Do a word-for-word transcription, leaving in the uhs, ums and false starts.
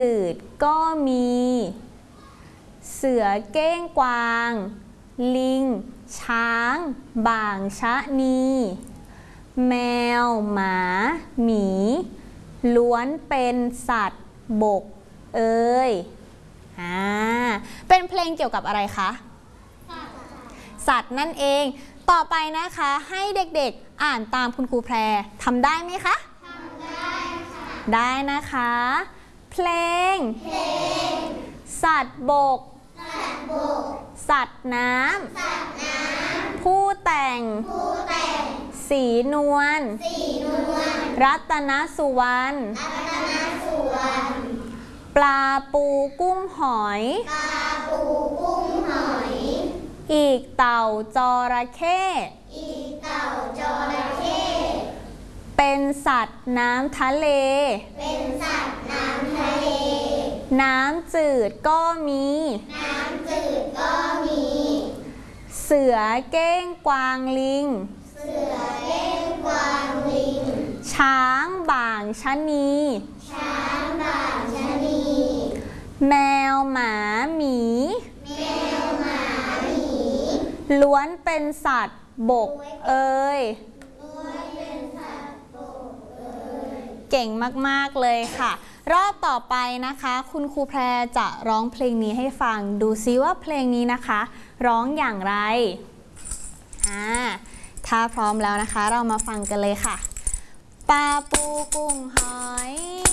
จืดก็มีเสือเก้งกวางลิงช้างบ่างชะนีแมวหมาหมีล้วนเป็นสัตว์บกเอ่ยอ่าเป็นเพลงเกี่ยวกับอะไรคะสัตว์นั่นเองต่อไปนะคะให้เด็กๆอ่านตามคุณครูแพรทำได้ไหมคะทำได้ค่ะได้นะคะเพลงเพลงสัตว์บกสัตว์บกสัตว์น้ำสัตว์น้ำผู้แต่งผู้แต่งสีนวลสีนวลรัตนสุวรรณรัตนสุวรรณปลาปูกุ้งหอยปลาปูกุ้งหอยอีกเต่าจระเข้อีกเต่าจระเข้เป็นสัตว์น้ำทะเลเป็นสัตว์น้ำทะเลน้ำจืดก็มีน้ำจืดก็มีเสือเก้งกวางลิงเสือเก้งกวางลิงช้างบ่างชะนีช้างบ่างชะนีแมวหมาหมีแมวหมาหมีล้วนเป็นสัตว์บกเอ่ยล้วนเป็นสัตว์บกเอ่ยเก่งมากๆเลยค่ะรอบต่อไปนะคะคุณครูแพรจะร้องเพลงนี้ให้ฟังดูซิว่าเพลงนี้นะคะร้องอย่างไรอ่าถ้าพร้อมแล้วนะคะเรามาฟังกันเลยค่ะปลาปูกุ้งหอย